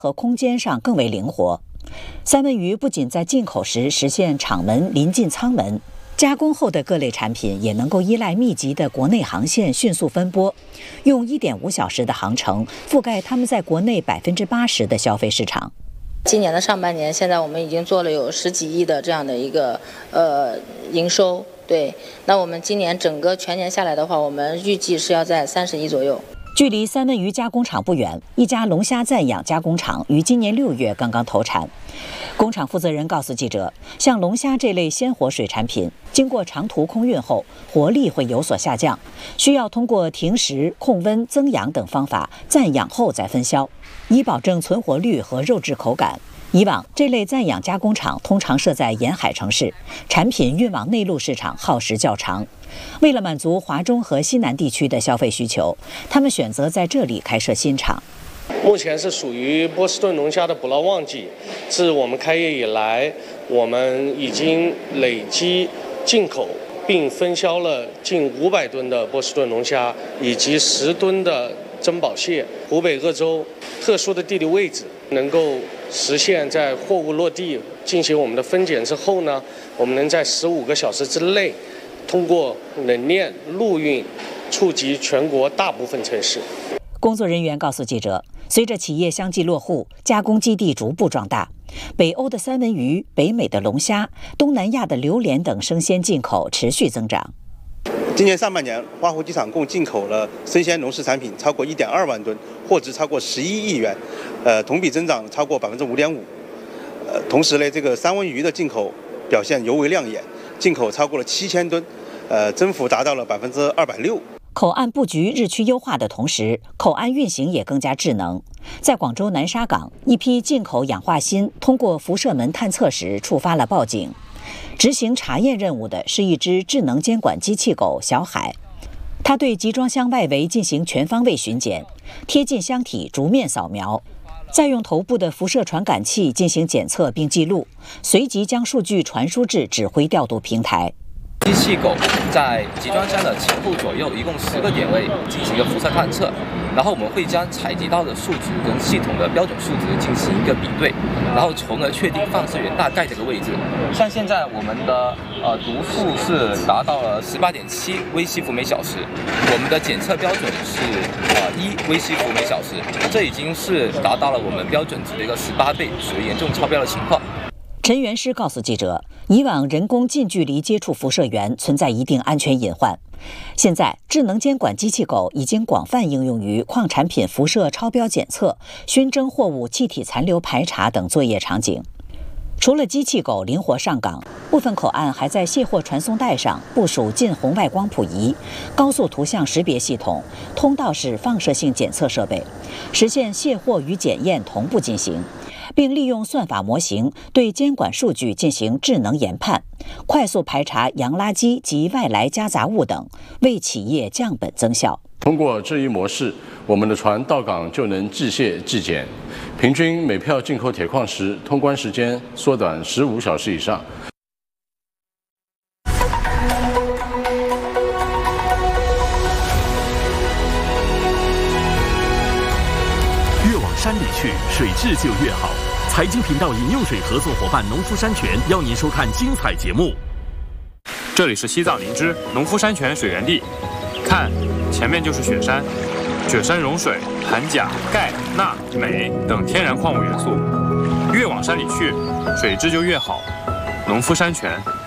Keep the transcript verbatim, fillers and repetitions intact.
和空间上更为灵活。三文鱼不仅在进口时实现厂门临近舱门，加工后的各类产品也能够依赖密集的国内航线迅速分拨，用 一点五小时的航程覆盖他们在国内百分之八十的消费市场。 今年的上半年，现在我们已经做了有十几亿的这样的一个呃营收，对。那我们今年整个全年下来的话，我们预计是要在三十亿左右。 距离三文鱼加工厂不远，一家龙虾暂养加工厂于今年六月刚刚投产。工厂负责人告诉记者，像龙虾这类鲜活水产品，经过长途空运后，活力会有所下降，需要通过停食、控温、增氧等方法暂养后再分销，以保证存活率和肉质口感。以往这类暂养加工厂通常设在沿海城市，产品运往内陆市场耗时较长。为了满足华中和西南地区的消费需求，他们选择在这里开设新厂。 目前是属于波士顿龙虾的捕捞旺季，自我们开业以来，我们已经累积进口并分销了近五百吨的波士顿龙虾，以及十吨的珍宝蟹。湖北鄂州特殊的地理位置，能够实现在货物落地进行我们的分拣之后呢，我们能在十五个小时之内，通过冷链陆运触及全国大部分城市。 工作人员告诉记者，随着企业相继落户，加工基地逐步壮大，北欧的三文鱼、北美的龙虾、东南亚的榴莲等生鲜进口持续增长。 今年上半年，花湖机场共进口了生鲜农食产品超过 一点二万吨，货值超过十一亿元，呃，同比增长超过百分之五点五。呃，同时呢，这个三文鱼的进口表现尤为亮眼，进口超过了七千吨，呃，增幅达到了百分之二百六。 口岸布局日趋优化的同时，口岸运行也更加智能。在广州南沙港，一批进口氧化锌通过辐射门探测时触发了报警。执行查验任务的是一只智能监管机器狗小海，它对集装箱外围进行全方位巡检，贴近箱体逐面扫描，再用头部的辐射传感器进行检测并记录，随即将数据传输至指挥调度平台。 机器狗在集装箱的前后左右一共十个点位进行一个辐射探测，然后我们会将采集到的数值跟系统的标准数值进行一个比对，然后从而确定放射源大概这个位置。像现在我们的呃读数是达到了十八点七微西弗每小时，我们的检测标准是呃一微西弗每小时，这已经是达到了我们标准值的一个十八倍，属于严重超标的情况。 陈元师告诉记者，以往人工近距离接触辐射源存在一定安全隐患，现在智能监管机器狗已经广泛应用于矿产品辐射超标检测、熏蒸货物气体残留排查等作业场景。除了机器狗灵活上岗，部分口岸还在卸货传送带上部署近红外光谱仪、高速图像识别系统、通道式放射性检测设备，实现卸货与检验同步进行，并利用算法模型对监管数据进行智能研判，快速排查洋垃圾及外来夹杂物等，为企业降本增效。 通过这一模式，我们的船到港就能即卸即检，平均每票进口铁矿石通关时间缩短十五小时以上。 越往山里去，水质就越好。财经频道饮用水合作伙伴农夫山泉邀您收看精彩节目。 这里是西藏林芝农夫山泉水源地，看，前面就是雪山。雪山融水含钾、钙、钠、镁等天然矿物元素，越往山里去，水质就越好。农夫山泉。